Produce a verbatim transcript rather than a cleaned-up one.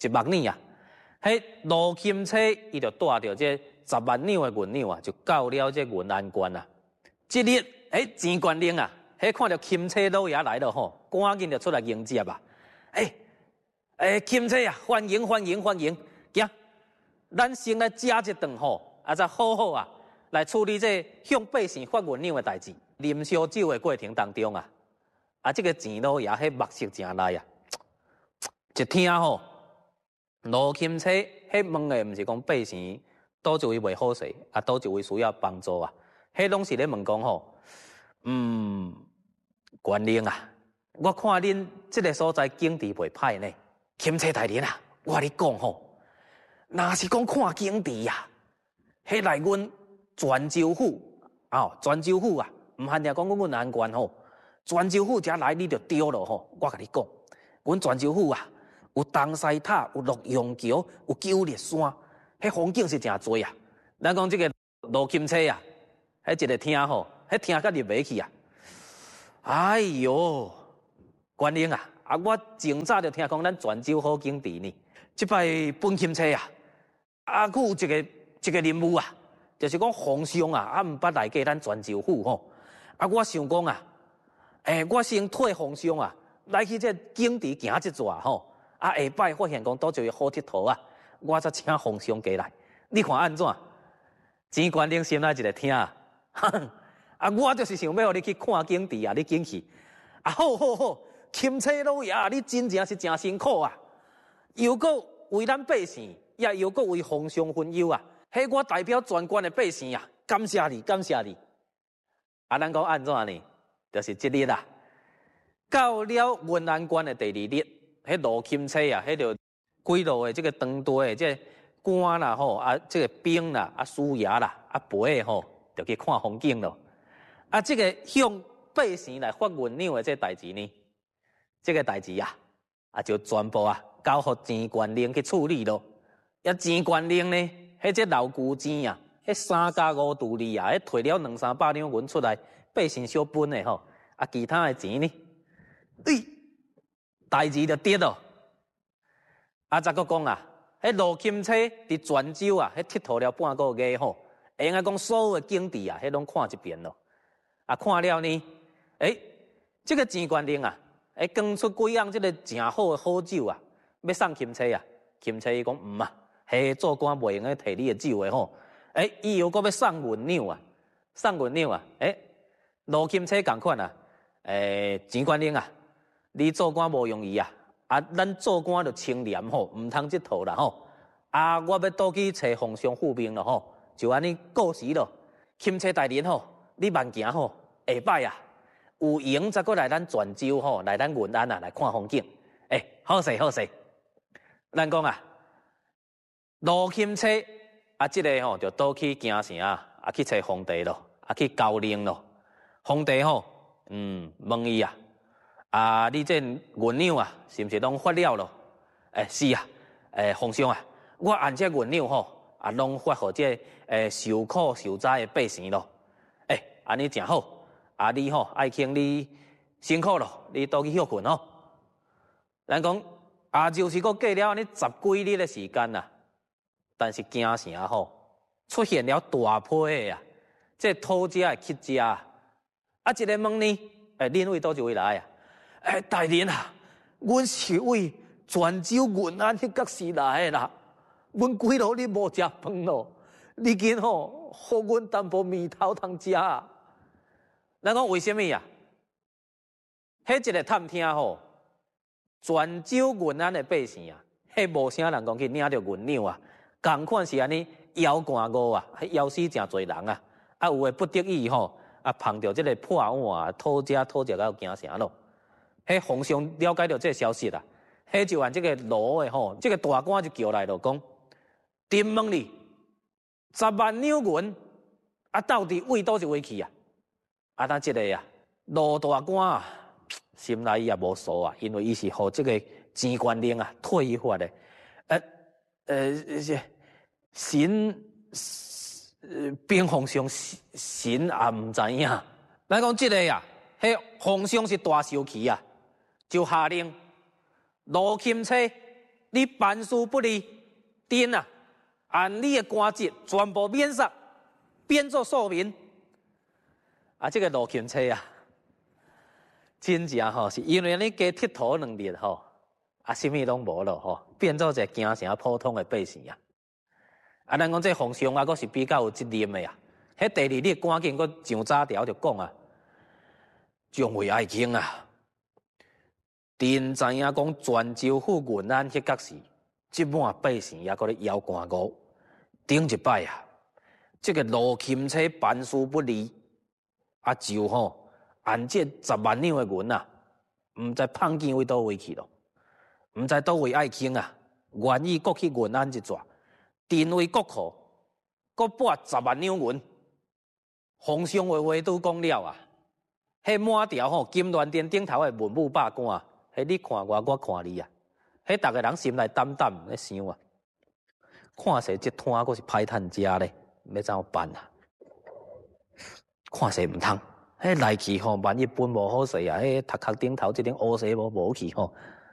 一目呢啊，迄罗钦车伊就带着这十万两的银两啊，就到了这云安关啊。这日，诶，钱官令啊，迄看到钦车老爷来了吼，赶紧就出来迎接啊。诶、诶，钦车啊，欢迎欢迎欢迎，行，咱先来食一顿吼，啊，再好好啊来处理这向百姓发银两的代志。啉烧酒的过程当中啊，啊，这个钱老爷迄目色正来啊，一听吼，罗钦车迄问的毋是讲百姓倒一位袂好势，啊，倒一位需要帮助啊，迄拢是咧问讲吼，嗯，官令啊，我看恁这个所在境地袂歹呢，钦车大人啊，我甲你讲吼，若是讲看境地啊，迄内阮泉州府哦，泉州府啊。唔限定讲阮阮安关吼，泉州府遮来你就对了吼。我甲你讲，阮泉州府啊，有东西塔，有洛阳桥，有九列山，迄风景是真多啊。咱讲这个罗钦车啊，迄一个听吼，迄听甲入尾去啊。哎哟，官令啊，啊我前早就听讲咱泉州好景地呢，即摆本钦车啊，啊佮有一个一个任务啊，就是讲皇上啊，啊毋捌来过咱泉州府吼。啊，我想讲啊，诶、欸，我先替皇上啊，来去这景地行一转吼。啊，下摆发现讲倒一位好佚佗啊，我才请皇上过来。你看安怎？钱官令心内一个听啊，啊，我就是想要互你去看景地啊，你紧去。啊，好好好，钦车老爷，你真正是真辛苦啊！又搁为咱百姓，也又搁为皇上分忧啊。迄我代表全关的百姓啊，感谢你，感谢你。啊，咱讲安怎呢？就是即日啊，到了云安关的第二日，迄罗钦车啊，迄就几路的这个长队的这官啦吼，啊，这个兵啦，啊，师爷啦，啊，陪的吼，就去看风景咯。啊，这个向百姓来发银两的这代志呢，这个代志啊，啊，就全部啊交互钱官令去处理咯。啊，钱官令呢，迄这老古钱啊。迄三加五度利啊，迄摕了两三百两银出来，百姓小分的吼，啊，其他的钱呢？对，代志就跌咯。啊，再搁讲啊，迄罗钦车伫泉州啊，迄佚佗了半个月吼，会用讲所有的景地啊，迄拢看一遍咯。啊，看了呢，诶、欸，这个钱官令啊，诶，讲出几样这个真好的好酒啊，要送钦车啊，钦车伊讲毋啊，嘿，做官袂用去摕你的酒的吼。诶，伊又搁要送银两啊，送银两啊！诶，罗钦车共款啊！诶，钱官令啊，你做官无容易啊！啊，咱做官就清廉吼，毋通即套啦吼！啊，我要倒去找皇上复命咯吼，就安尼过时咯。钦车大人吼，你慢行吼，下摆啊，有闲则过来咱泉州吼，来咱云安啊来看风景。诶，好势好势，咱讲啊，罗钦车。啊，即、这个吼就倒去京城啊，啊去找皇帝咯，啊去交令咯。皇帝吼，嗯，问伊啊，啊，你这银两啊，是毋是拢发了咯？诶、欸，是啊，诶、欸，皇上啊，我按这银两吼，啊，拢发互这诶受苦受灾的百姓咯。诶、欸，安尼真好，啊，你吼爱卿你辛苦咯，你倒去休困吼。咱讲啊，就是搁过了安尼十几日的时间呐、啊。但是京城吼出现了大批的啊，这土家的乞家啊，啊一个问呢，诶，恁为倒一位来啊？诶，大人啊，阮是为泉州云安迄角时来的啦，阮几路日无食饭咯，你今吼互阮淡薄面头通食啊？咱讲为什么啊？迄一个探听吼，泉州云安的百姓啊，迄无啥人讲去领着银两啊。同款是安尼，枵寒饿啊，枵死真侪人啊！啊，有诶不得已吼，啊碰到即个破碗啊，讨食讨食到京城咯。迄皇上了解到这个消息啦，迄就按即个罗诶吼，即、这个大官就叫来了，讲：丁问你十万两银，啊到底为倒一位去啊？啊，咱即个啊，罗大官啊，心内也无数啊，因为伊是互即个钱官令啊退发的，呃呃是。神呃，边皇上神也毋知影。咱讲即个啊，迄皇上是大受气啊，就下令罗钦车你办事不力，电啊，按你的官职全部免杀，变作庶民。啊，这个罗钦车啊，真正吼是因为你加佚佗两日吼，啊，什么拢无咯吼，变做一个京城普通的百姓啊。啊，咱讲这皇上啊，阁是比较有责任的啊。迄第二日赶紧阁上早条就讲啊，将为爱卿啊。真知影讲泉州府云安迄角时，即满百姓也搁咧摇官糊。顶一摆啊，这个罗钦车办事不力，啊就吼按这十万两的银啊，毋知胖见位倒位去咯，毋知倒位爱卿啊，愿意搁去云安一撮，定位国库，搁拨十万两银。皇上话话都讲了啊，迄满条吼金銮殿顶头的文武百官。迄你看我，我看你啊！迄逐个人心内胆胆咧想啊，看谁这摊阁是歹趁食咧，要怎办啊？看谁毋通，迄来去吼，万一分无好势啊！迄头壳顶头即顶乌西无无去吼，